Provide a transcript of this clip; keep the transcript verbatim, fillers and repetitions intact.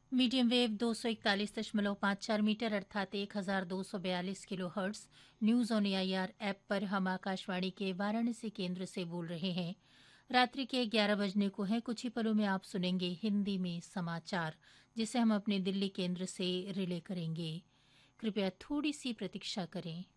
Medium wave दो सौ इकतालीस दशमलव पाँच चार मीटर अर्थात एक हज़ार दो सौ बयालीस kilo hertz. News on AIR app पर हम आकाशवाणी के वाराणसी केंद्र से बोल रहे हैं। रात्रि के ग्यारह बजने को है। कुछ ही पलों में आप सुनेंगे हिंदी में समाचार, जिसे हम अपने दिल्ली केंद्र से रिले करेंगे। कृपया थोड़ी सी प्रतीक्षा करें।